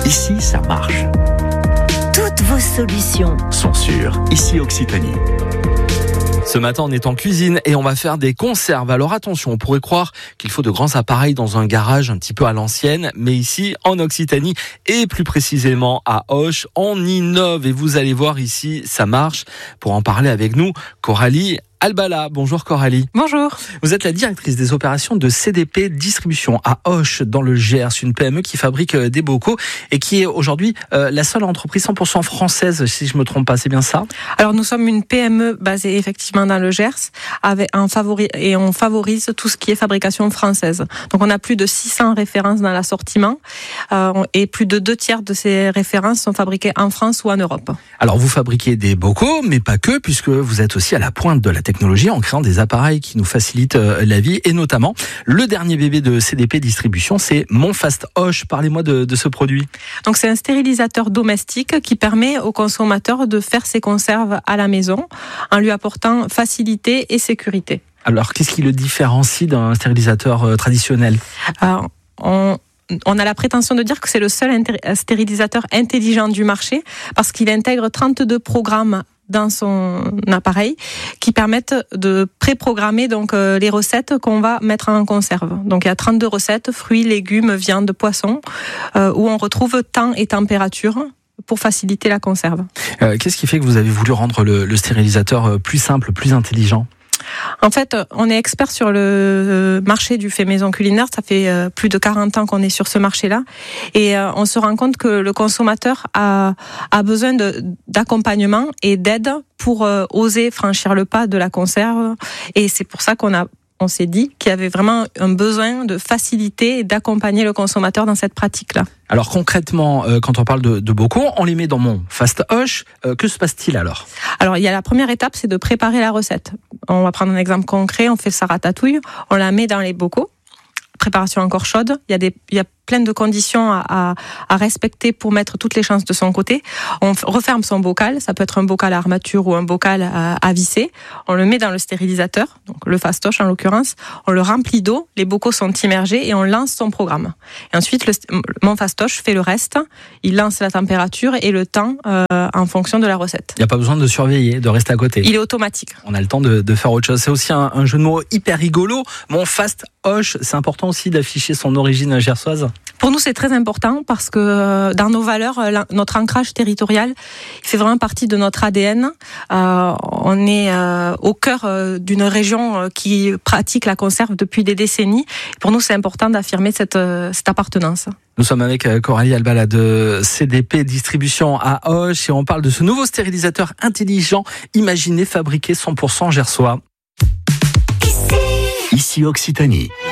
Ici, ça marche. Toutes vos solutions Sont sûres. Ici, Occitanie. Ce matin, on est en cuisine et on va faire des conserves. Alors attention, on pourrait croire qu'il faut de grands appareils dans un garage un petit peu à l'ancienne, mais ici, en Occitanie, et plus précisément à Auch, on innove. Et vous allez voir ici, ça marche. Pour en parler avec nous, Coralie Albala. Bonjour Coralie. Bonjour. Vous êtes la directrice des opérations de CDP Distribution à Auch, dans le Gers, une PME qui fabrique des bocaux et qui est aujourd'hui la seule entreprise 100% française, si je me trompe pas, c'est bien ça? Alors nous sommes une PME basée effectivement dans le Gers et on favorise tout ce qui est fabrication française. Donc on a plus de 600 références dans l'assortiment et plus de 2/3 de ces références sont fabriquées en France ou en Europe. Alors vous fabriquez des bocaux, mais pas que, puisque vous êtes aussi à la pointe de la technologie en créant des appareils qui nous facilitent la vie, et notamment le dernier bébé de CDP Distribution, c'est Monfast Auch. Parlez-moi de ce produit. Donc c'est un stérilisateur domestique qui permet au consommateur de faire ses conserves à la maison en lui apportant facilité et sécurité. Alors qu'est-ce qui le différencie d'un stérilisateur traditionnel? Alors, on a la prétention de dire que c'est le seul stérilisateur intelligent du marché parce qu'il intègre 32 programmes dans son appareil qui permettent de préprogrammer donc les recettes qu'on va mettre en conserve. Donc il y a 32 recettes, fruits, légumes, viande, poissons, où on retrouve temps et température pour faciliter la conserve. Qu'est-ce qui fait que vous avez voulu rendre le stérilisateur plus simple, plus intelligent? En fait, on est expert sur le marché du fait maison culinaire. Ça fait plus de 40 ans qu'on est sur ce marché-là. Et on se rend compte que le consommateur a besoin d'accompagnement et d'aide pour oser franchir le pas de la conserve. Et c'est pour ça on s'est dit qu'il y avait vraiment un besoin de faciliter et d'accompagner le consommateur dans cette pratique-là. Alors concrètement, quand on parle de bocaux, on les met dans Monfast Auch. Que se passe-t-il alors? Alors, il y a la première étape, c'est de préparer la recette. On va prendre un exemple concret, on fait sa ratatouille, on la met dans les bocaux. Préparation encore chaude, il y a plein de conditions à respecter pour mettre toutes les chances de son côté. On referme son bocal, ça peut être un bocal à armature ou un bocal à visser. On le met dans le stérilisateur, donc le fastoche en l'occurrence. On le remplit d'eau, les bocaux sont immergés et on lance son programme. Et ensuite, mon fastoche fait le reste. Il lance la température et le temps en fonction de la recette. Il n'y a pas besoin de surveiller, de rester à côté. Il est automatique. On a le temps de faire autre chose. C'est aussi un jeu de mots hyper rigolo. Monfast Auch, c'est important aussi d'afficher son origine gersoise. Pour nous, c'est très important parce que dans nos valeurs, notre ancrage territorial, il fait vraiment partie de notre ADN. On est au cœur d'une région qui pratique la conserve depuis des décennies. Pour nous, c'est important d'affirmer cette appartenance. Nous sommes avec Coralie Albala de CDP Distribution à Auch et on parle de ce nouveau stérilisateur intelligent, imaginé, fabriqué 100% gersois. Ici, Occitanie.